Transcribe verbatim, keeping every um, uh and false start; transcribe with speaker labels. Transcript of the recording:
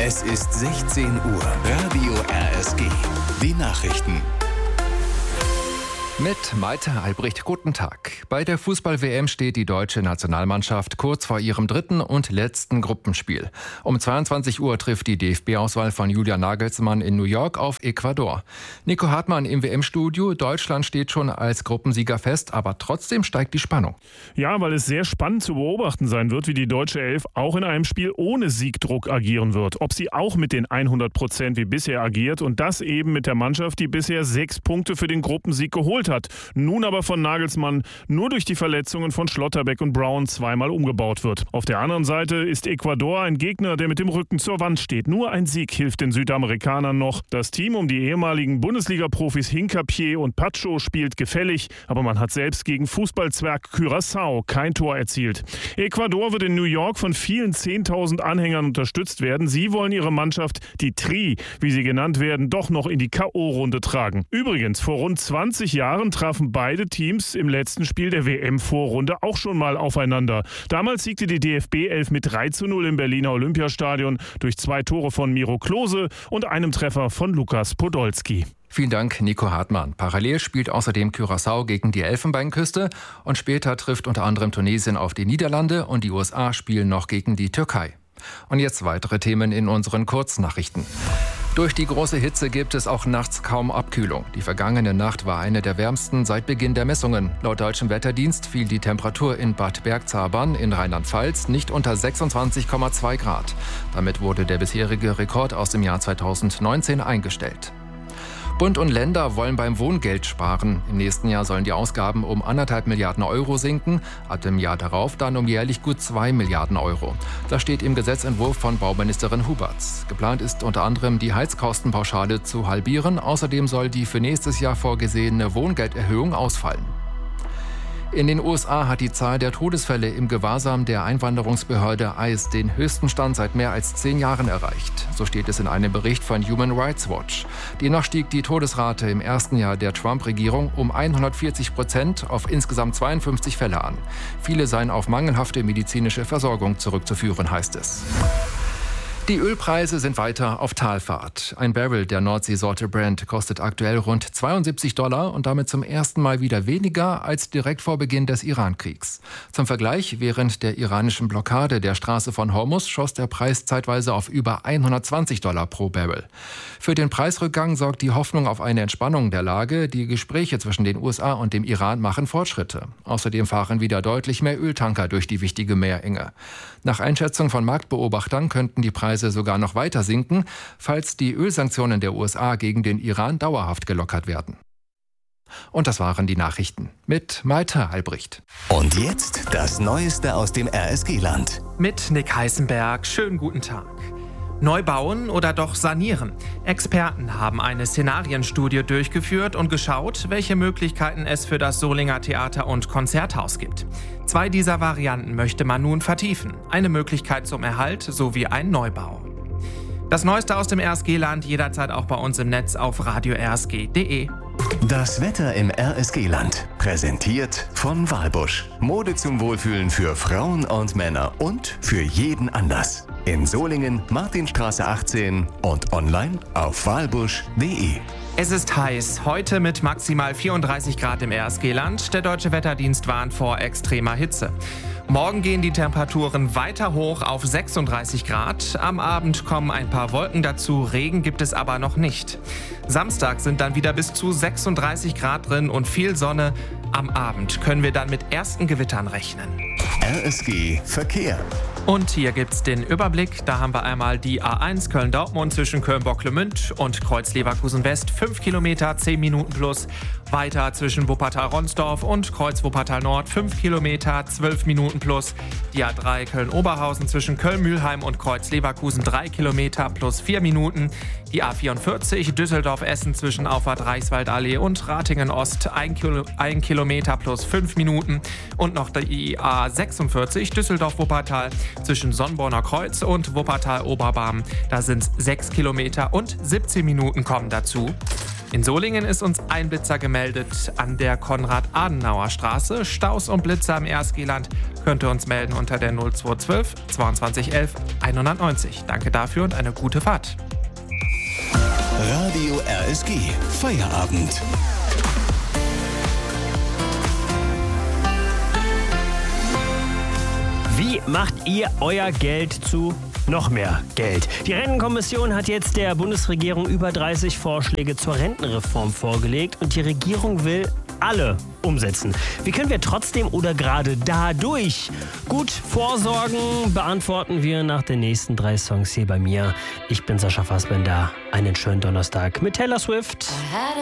Speaker 1: Es ist sechzehn Uhr. Radio R S G. Die Nachrichten.
Speaker 2: Mit Malte Albrecht, guten Tag. Bei der Fußball-W M steht die deutsche Nationalmannschaft kurz vor ihrem dritten und letzten Gruppenspiel. Um zweiundzwanzig Uhr trifft die D F B-Auswahl von Julian Nagelsmann in New York auf Ecuador. Nico Hartmann im W M-Studio. Deutschland steht schon als Gruppensieger fest, aber trotzdem steigt die Spannung.
Speaker 3: Ja, weil es sehr spannend zu beobachten sein wird, wie die deutsche Elf auch in einem Spiel ohne Siegdruck agieren wird. Ob sie auch mit den hundert Prozent wie bisher agiert und das eben mit der Mannschaft, die bisher sechs Punkte für den Gruppensieg geholt hat. Nun aber von Nagelsmann nur durch die Verletzungen von Schlotterbeck und Brown zweimal umgebaut wird. Auf der anderen Seite ist Ecuador ein Gegner, der mit dem Rücken zur Wand steht. Nur ein Sieg hilft den Südamerikanern noch. Das Team um die ehemaligen Bundesliga-Profis Hincapié und Pacho spielt gefällig, aber man hat selbst gegen Fußballzwerg Curaçao kein Tor erzielt. Ecuador wird in New York von vielen zehntausend Anhängern unterstützt werden. Sie wollen ihre Mannschaft, die Tri, wie sie genannt werden, doch noch in die K O-Runde tragen. Übrigens, vor rund zwanzig Jahren trafen beide Teams im letzten Spiel der W M-Vorrunde auch schon mal aufeinander. Damals siegte die D F B elf mit drei zu null im Berliner Olympiastadion durch zwei Tore von Miro Klose und einem Treffer von Lukas Podolski.
Speaker 2: Vielen Dank, Nico Hartmann. Parallel spielt außerdem Curaçao gegen die Elfenbeinküste und später trifft unter anderem Tunesien auf die Niederlande und die U S A spielen noch gegen die Türkei. Und jetzt weitere Themen in unseren Kurznachrichten. Durch die große Hitze gibt es auch nachts kaum Abkühlung. Die vergangene Nacht war eine der wärmsten seit Beginn der Messungen. Laut Deutschem Wetterdienst fiel die Temperatur in Bad Bergzabern in Rheinland-Pfalz nicht unter sechsundzwanzig Komma zwei Grad. Damit wurde der bisherige Rekord aus dem Jahr zweitausendneunzehn eingestellt. Bund und Länder wollen beim Wohngeld sparen. Im nächsten Jahr sollen die Ausgaben um anderthalb Milliarden Euro sinken, ab dem Jahr darauf dann um jährlich gut zwei Milliarden Euro. Das steht im Gesetzentwurf von Bauministerin Huberts. Geplant ist unter anderem, die Heizkostenpauschale zu halbieren. Außerdem soll die für nächstes Jahr vorgesehene Wohngelderhöhung ausfallen. In den U S A hat die Zahl der Todesfälle im Gewahrsam der Einwanderungsbehörde I C E den höchsten Stand seit mehr als zehn Jahren erreicht. So steht es in einem Bericht von Human Rights Watch. Demnach stieg die Todesrate im ersten Jahr der Trump-Regierung um hundertvierzig Prozent auf insgesamt zweiundfünfzig Fälle an. Viele seien auf mangelhafte medizinische Versorgung zurückzuführen, heißt es. Die Ölpreise sind weiter auf Talfahrt. Ein Barrel der Nordseesorte Brent kostet aktuell rund zweiundsiebzig Dollar und damit zum ersten Mal wieder weniger als direkt vor Beginn des Iran-Kriegs. Zum Vergleich, während der iranischen Blockade der Straße von Hormuz schoss der Preis zeitweise auf über hundertzwanzig Dollar pro Barrel. Für den Preisrückgang sorgt die Hoffnung auf eine Entspannung der Lage. Die Gespräche zwischen den U S A und dem Iran machen Fortschritte. Außerdem fahren wieder deutlich mehr Öltanker durch die wichtige Meerenge. Nach Einschätzung von Marktbeobachtern könnten die Preise sogar noch weiter sinken, falls die Ölsanktionen der U S A gegen den Iran dauerhaft gelockert werden. Und das waren die Nachrichten mit Malte Albrecht.
Speaker 1: Und jetzt das Neueste aus dem R S G-Land.
Speaker 4: Mit Nick Heißenberg. Schönen guten Tag. Neu bauen oder doch sanieren? Experten haben eine Szenarienstudie durchgeführt und geschaut, welche Möglichkeiten es für das Solinger Theater- und Konzerthaus gibt. Zwei dieser Varianten möchte man nun vertiefen. Eine Möglichkeit zum Erhalt sowie ein Neubau. Das Neueste aus dem R S G-Land jederzeit auch bei uns im Netz auf radio r s g punkt d e.
Speaker 1: Das Wetter im R S G-Land. Präsentiert von Walbusch. Mode zum Wohlfühlen für Frauen und Männer und für jeden Anlass. In Solingen, Martinstraße achtzehn und online auf walbusch punkt d e.
Speaker 4: Es ist heiß, heute mit maximal vierunddreißig Grad im R S G-Land. Der Deutsche Wetterdienst warnt vor extremer Hitze. Morgen gehen die Temperaturen weiter hoch auf sechsunddreißig Grad. Am Abend kommen ein paar Wolken dazu, Regen gibt es aber noch nicht. Samstag sind dann wieder bis zu sechsunddreißig Grad drin und viel Sonne. Am Abend können wir dann mit ersten Gewittern rechnen.
Speaker 1: R S G Verkehr.
Speaker 4: Und hier gibt's den Überblick. Da haben wir einmal die A eins Köln-Dortmund zwischen Köln-Bocklemünd und Kreuz-Leverkusen-West. fünf Kilometer, zehn Minuten plus. Weiter zwischen Wuppertal-Ronsdorf und Kreuz-Wuppertal-Nord. fünf Kilometer, zwölf Minuten plus. Die A drei Köln-Oberhausen zwischen Köln-Mühlheim und Kreuz-Leverkusen. drei Kilometer plus vier Minuten. Die A vierundvierzig Düsseldorf-Essen zwischen Auffahrt-Reichswaldallee und Ratingen-Ost. ein Kilometer plus fünf Minuten. Und noch die A sechsundvierzig Düsseldorf-Wuppertal zwischen Sonnborner Kreuz und Wuppertal-Oberbarm. Da sind es sechs Kilometer und siebzehn Minuten kommen dazu. In Solingen ist uns ein Blitzer gemeldet an der Konrad-Adenauer-Straße. Staus und Blitzer im R S G-Land könnt ihr uns melden unter der null zwei zwölf zweiundzwanzig elf hundertneunzig. Danke dafür und eine gute Fahrt.
Speaker 1: Radio R S G, Feierabend.
Speaker 5: Wie macht ihr euer Geld zu noch mehr Geld? Die Rentenkommission hat jetzt der Bundesregierung über dreißig Vorschläge zur Rentenreform vorgelegt und die Regierung will alle umsetzen. Wie können wir trotzdem oder gerade dadurch gut vorsorgen, beantworten wir nach den nächsten drei Songs hier bei mir. Ich bin Sascha Fassbender. Einen schönen Donnerstag mit Taylor Swift.